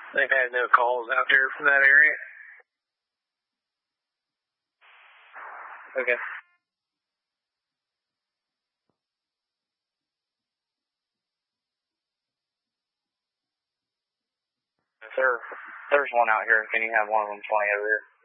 They've had no calls out there from that area. Okay. Sir, there's one out here. Can you have one of them fly over here?